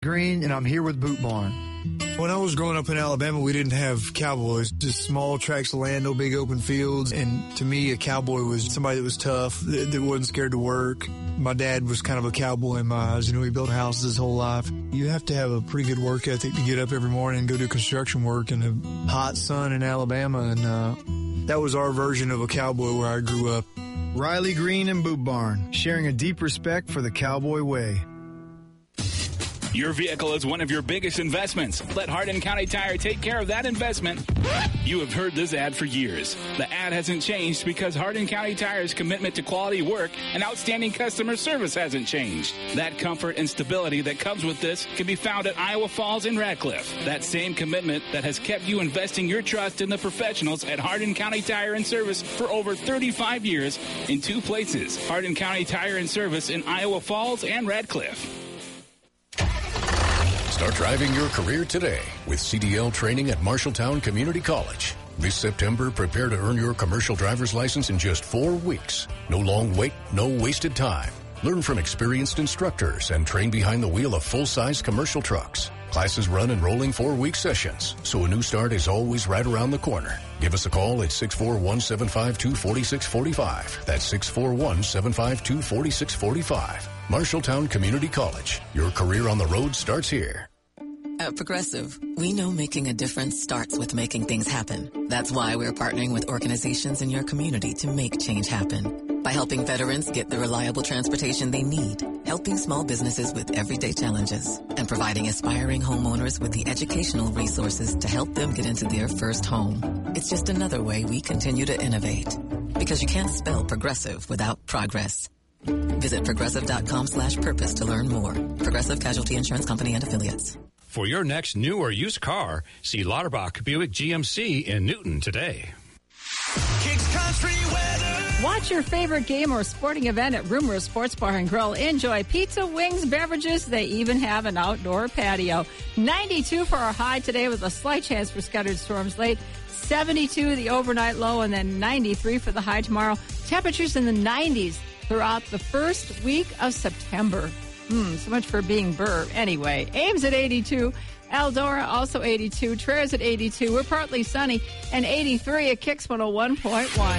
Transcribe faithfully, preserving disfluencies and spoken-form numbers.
Green, and I'm here with Boot Barn. When I was growing up in Alabama, we didn't have cowboys, just small tracts of land, no big open fields. And to me, a cowboy was somebody that was tough, that, that wasn't scared to work. My dad was kind of a cowboy in my eyes. You know, he built houses his whole life. You have to have a pretty good work ethic to get up every morning and go do construction work in the hot sun in Alabama. And uh, that was our version of a cowboy where I grew up. Riley Green and Boot Barn, sharing a deep respect for the cowboy way. Your vehicle is one of your biggest investments. Let Hardin County Tire take care of that investment. You have heard this ad for years. The ad hasn't changed because Hardin County Tire's commitment to quality work and outstanding customer service hasn't changed. That comfort and stability that comes with this can be found at Iowa Falls and Radcliffe. That same commitment that has kept you investing your trust in the professionals at Hardin County Tire and Service for over thirty-five years in two places. Hardin County Tire and Service in Iowa Falls and Radcliffe. Start driving your career today with C D L training at Marshalltown Community College. This September, prepare to earn your commercial driver's license in just four weeks. No long wait, no wasted time. Learn from experienced instructors and train behind the wheel of full-size commercial trucks. Classes run in rolling four-week sessions, so a new start is always right around the corner. Give us a call at six four one, seven five two, four six four five. That's six four one, seven five two, four six four five. Marshalltown Community College. Your career on the road starts here. At Progressive, we know making a difference starts with making things happen. That's why we're partnering with organizations in your community to make change happen. By helping veterans get the reliable transportation they need, helping small businesses with everyday challenges, and providing aspiring homeowners with the educational resources to help them get into their first home. It's just another way we continue to innovate. Because you can't spell progressive without progress. Visit progressive.com slash purpose to learn more. Progressive Casualty Insurance Company and Affiliates. For your next new or used car, see Lauterbach Buick G M C in Newton today. Kicks Country weather. Watch your favorite game or sporting event at Rumor Sports Bar and Grill. Enjoy pizza, wings, beverages. They even have an outdoor patio. ninety-two for our high today with a slight chance for scattered storms late. seventy-two the overnight low, and then ninety-three for the high tomorrow. Temperatures in the nineties throughout the first week of September. Hmm, so much for being Burr. Anyway, Ames at eighty-two. Eldora also eighty-two. Traer's at eighty-two. We're partly sunny. And eighty-three at Kicks one oh one point one.